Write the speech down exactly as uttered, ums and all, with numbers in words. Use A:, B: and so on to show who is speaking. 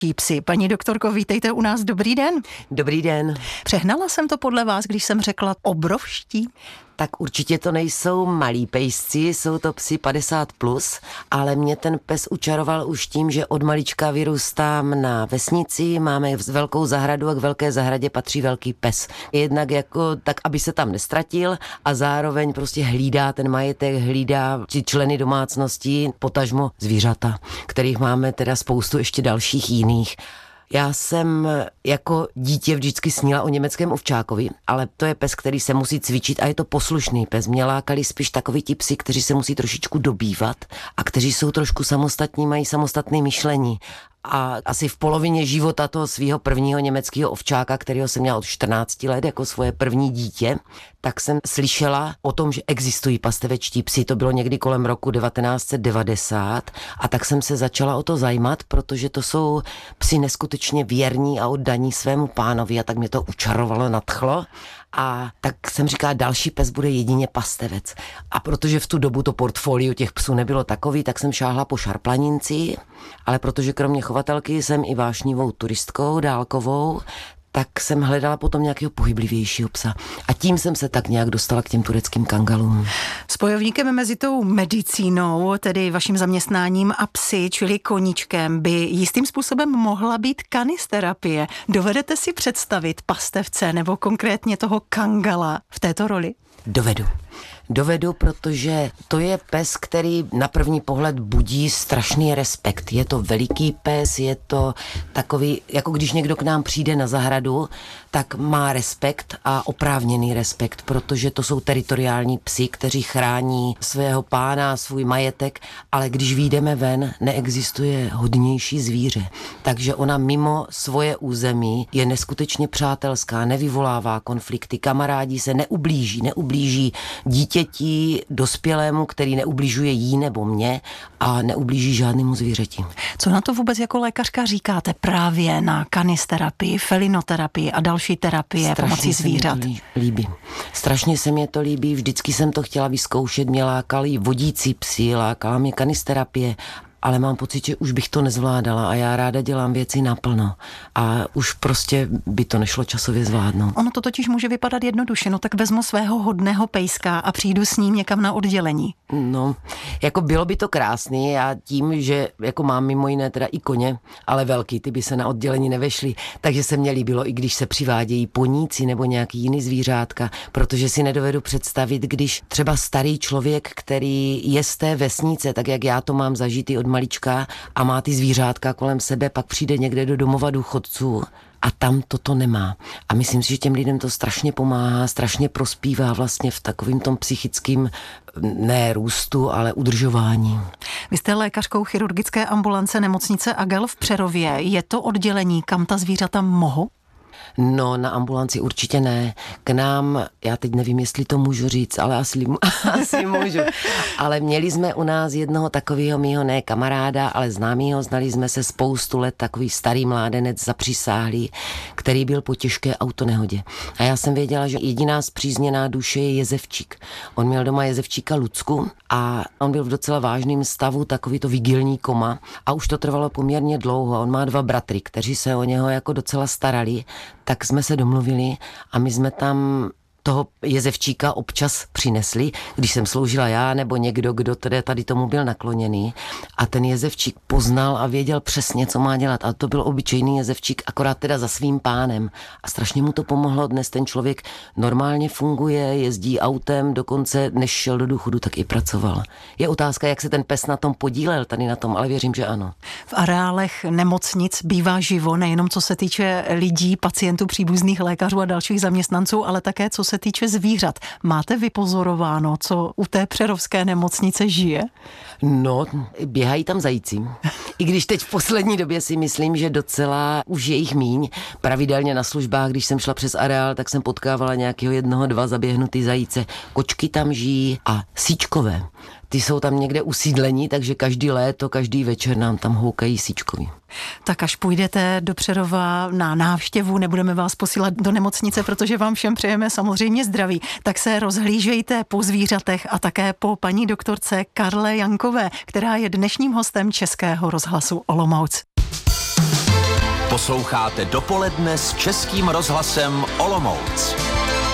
A: Psi. Paní doktorko, vítejte u nás, dobrý den.
B: Dobrý den.
A: Přehnala jsem to podle vás, když jsem řekla obrovští?
B: Tak určitě to nejsou malí pejsci, jsou to psi padesát plus, ale mě ten pes učaroval už tím, že od malička vyrůstám na vesnici, máme velkou zahradu a k velké zahradě patří velký pes. Jednak jako tak, aby se tam nestratil a zároveň prostě hlídá ten majetek, hlídá ti členy domácnosti, potažmo zvířata, kterých máme teda spoustu ještě dalších jiných. Já jsem jako dítě vždycky snila o německém ovčákovi, ale to je pes, který se musí cvičit a je to poslušný pes. Mě lákali spíš takoví ti psi, kteří se musí trošičku dobývat a kteří jsou trošku samostatní, mají samostatné myšlení. A asi v polovině života toho svého prvního německého ovčáka, kterého jsem měla od čtrnácti let jako svoje první dítě, tak jsem slyšela o tom, že existují pastevečtí psi. To bylo někdy kolem roku devatenáct set devadesát a tak jsem se začala o to zajímat, protože to jsou psi neskutečně věrní a oddaní svému pánovi a tak mě to učarovalo, nadchlo. A tak jsem říkala, další pes bude jedině pastevec. A protože v tu dobu to portfolio těch psů nebylo takový, tak jsem šáhla po šarplaninci, ale protože kromě chovatelky jsem i vášnivou turistkou, dálkovou, tak jsem hledala potom nějakého pohyblivějšího psa. A tím jsem se tak nějak dostala k těm tureckým kangalům.
A: Spojovníkem mezi tou medicínou, tedy vaším zaměstnáním a psy, čili koníčkem, by jistým způsobem mohla být kanisterapie. Dovedete si představit pastevce nebo konkrétně toho kangala v této roli?
B: Dovedu. Dovedu, protože to je pes, který na první pohled budí strašný respekt. Je to veliký pes, je to takový, jako když někdo k nám přijde na zahradu, tak má respekt a oprávněný respekt, protože to jsou teritoriální psi, kteří chrání svého pána, svůj majetek, ale když vyjdeme ven, neexistuje hodnější zvíře. Takže ona mimo svoje území je neskutečně přátelská, nevyvolává konflikty, kamarádí se, neublíží, neublíží dítěti, dospělému, který neubližuje jí nebo mě a neublíží žádnému zvířeti.
A: Co na to vůbec jako lékařka říkáte právě na kanisterapii, felinoterapii a další terapie pomocí zvířat?
B: Se mě to líbí. Strašně se mě to líbí, vždycky jsem to chtěla vyzkoušet, mě lákali vodící psi, lákala mě kanisterapie, ale mám pocit, že už bych to nezvládala a já ráda dělám věci naplno a už prostě by to nešlo časově zvládnout.
A: Ono to totiž může vypadat jednoduše, no tak vezmu svého hodného pejska a přijdu s ním někam na oddělení.
B: No, jako bylo by to krásný, já tím, že jako mám mimo jiné teda i koně, ale velký, ty by se na oddělení nevešly, takže se mně líbilo, i když se přivádějí poníci nebo nějaký jiný zvířátka, protože si nedovedu představit, když třeba starý člověk, který je z té vesnice, tak jak já to mám zažitý od malička a má ty zvířátka kolem sebe, pak přijde někde do domova důchodců a tam toto nemá. A myslím si, že těm lidem to strašně pomáhá, strašně prospívá vlastně v takovým tom psychickým ne růstu, ale udržování.
A: Vy jste lékařkou chirurgické ambulance nemocnice Agel v Přerově. Je to oddělení, kam ta zvířata mohou?
B: No, na ambulanci určitě ne. K nám, já teď nevím, jestli to můžu říct, ale asi, asi můžu. Ale měli jsme u nás jednoho takového mýho ne kamaráda, ale známýho, znali jsme se spoustu let, takový starý mládenec zapřísáhlý, který byl po těžké autonehodě. A já jsem věděla, že jediná spřízněná duše je jezevčík. On měl doma jezevčíka Lucku a on byl v docela vážném stavu, takový to vigilní koma a už to trvalo poměrně dlouho. On má dva bratry, kteří se o něho jako docela starali. Tak jsme se domluvili a my jsme tam toho jezevčíka občas přinesli, když jsem sloužila já nebo někdo, kdo tedy tady tomu byl nakloněný a ten jezevčík poznal a věděl přesně, co má dělat a to byl obyčejný jezevčík, akorát teda za svým pánem a strašně mu to pomohlo. Dnes ten člověk normálně funguje, jezdí autem, dokonce než šel do důchodu, tak i pracoval. Je otázka, jak se ten pes na tom podílel tady na tom, ale věřím, že ano.
A: V areálech nemocnic bývá živo, nejenom co se týče lidí, pacientů, příbuzných lékařů a dalších zaměstnanců, ale také co se týče zvířat. Máte vypozorováno, co u té přerovské nemocnice žije?
B: No, běhají tam zajíci. I když teď v poslední době si myslím, že docela už je jich míň. Pravidelně na službách, když jsem šla přes areál, tak jsem potkávala nějakého jednoho, dva zaběhnutý zajíce. Kočky tam žijí a síčkové. Ty jsou tam někde usídlení, takže každý léto, každý večer nám tam houkají síčkoví.
A: Tak až půjdete do Přerova na návštěvu, nebudeme vás posílat do nemocnice, protože vám všem přejeme samozřejmě zdraví, tak se rozhlížejte po zvířatech a také po paní doktorce Karle Jankové, která je dnešním hostem Českého rozhlasu Olomouc.
C: Posloucháte Dopoledne s Českým rozhlasem Olomouc.